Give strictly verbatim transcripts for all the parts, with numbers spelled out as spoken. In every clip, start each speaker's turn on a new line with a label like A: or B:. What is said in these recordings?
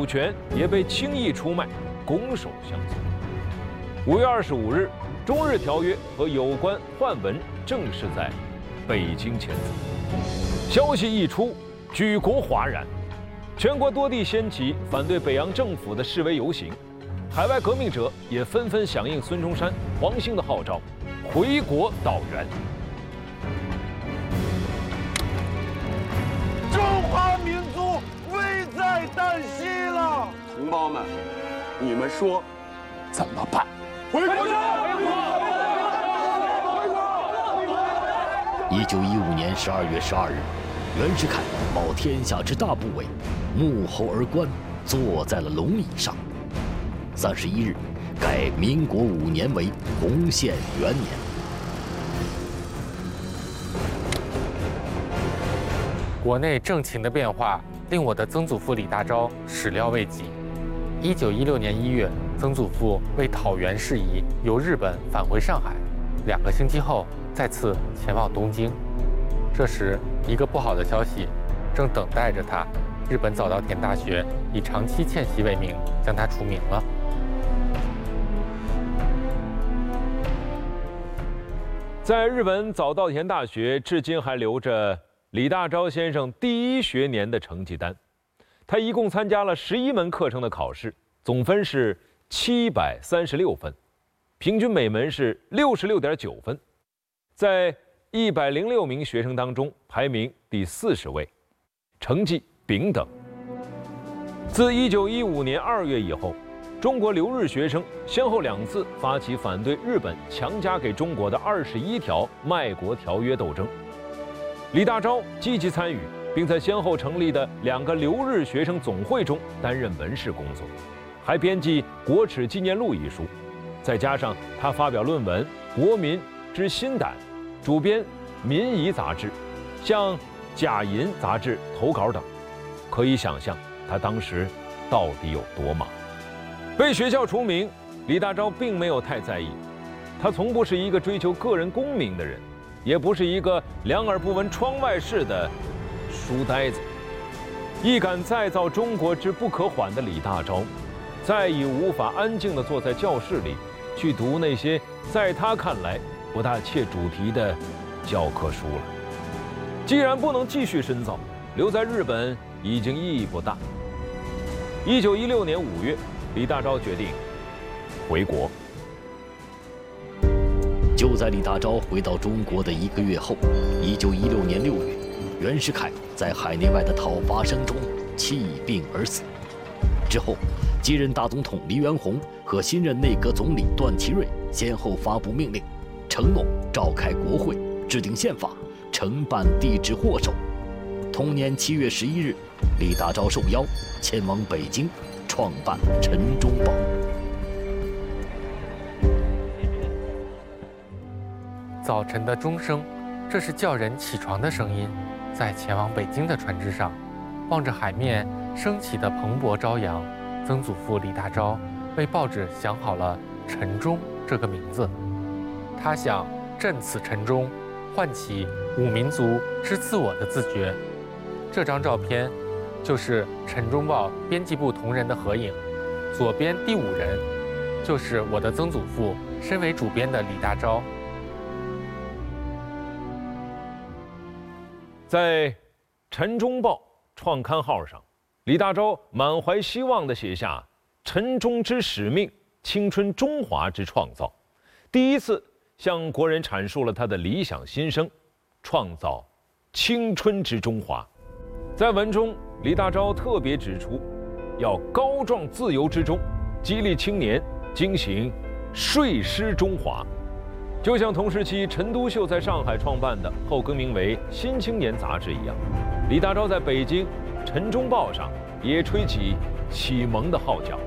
A: 主权也被轻易出卖，拱手相送。五月二十五日，中日条约和有关换文正式在北京签字。消息一出，举国哗然，全国多地掀起反对北洋政府的示威游行，海外革命者也纷纷响应孙中山、黄兴的号召，回国导援。
B: 中华民族危在旦夕了，
C: 同胞们，你们说怎么办？
B: 回国！回国！
D: 一九一五年十二月十二日，袁世凯冒天下之大不韪，沐猴而冠，坐在了龙椅上。三十一日，改民国五年为洪宪元年。
E: 国内政情的变化令我的曾祖父李大钊始料未及。一九一六年一月，曾祖父为讨袁事宜由日本返回上海，两个星期后再次前往东京。这时，一个不好的消息正等待着他：日本早稻田大学以长期欠席为名将他除名了。
A: 在日本早稻田大学，至今还留着李大钊先生第一学年的成绩单。他一共参加了十一门课程的考试，总分是七百三十六分，平均每门是六十六点九分，在一百零六名学生当中排名第四十位，成绩丙等。自一九一五年二月以后，中国留日学生先后两次发起反对日本强加给中国的二十一条卖国条约斗争。李大钊积极参与，并在先后成立的两个留日学生总会中担任文士工作，还编辑《国耻纪念录》一书。再加上他发表论文《国民之心胆》，主编《民仪》杂志，向《贾银》杂志投稿等，可以想象他当时到底有多忙。被学校除名，李大钊并没有太在意，他从不是一个追求个人功名的人，也不是一个两耳不闻窗外事的书呆子。一敢再造中国之不可缓的李大钊，再已无法安静地坐在教室里去读那些在他看来不大切主题的教科书了。既然不能继续深造，留在日本已经意义不大。一九一六年五月，李大钊决定回国。
D: 就在李大钊回到中国的一个月后，一九一六年六月，袁世凯在海内外的讨伐声中气病而死。之后，继任大总统黎元洪和新任内阁总理段祺瑞先后发布命令，承诺召开国会，制定宪法，承办帝制祸首。同年七月十一日，李大钊受邀前往北京，创办《晨钟报》。
E: 早晨的钟声，这是叫人起床的声音。在前往北京的船只上，望着海面升起的蓬勃朝阳，曾祖父李大钊为报纸想好了“晨钟”这个名字。他想振此晨钟，唤起五民族之自我的自觉。这张照片就是《晨钟报》编辑部同仁的合影，左边第五人就是我的曾祖父，身为主编的李大钊。
A: 在《晨钟报》创刊号上，李大钊满怀希望地写下“晨钟之使命，青春中华之创造”，第一次向国人阐述了他的理想心声，创造青春之中华。在文中，李大钊特别指出，要高壮自由之钟，激励青年精行睡狮中华。就像同时期陈独秀在上海创办的后更名为《新青年》杂志一样，李大钊在北京《晨钟报》上也吹起启蒙的号角。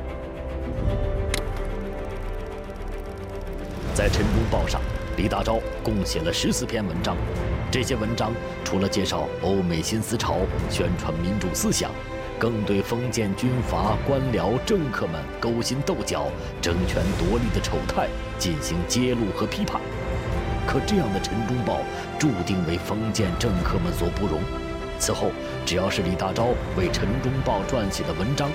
D: 在《晨钟报》上，李大钊共写了十四篇文章。这些文章除了介绍欧美新思潮、宣传民主思想，更对封建军阀、官僚、政客们勾心斗角、争权夺利的丑态进行揭露和批判。可这样的《晨钟报》注定为封建政客们所不容。此后，只要是李大钊为《晨钟报》撰写的文章，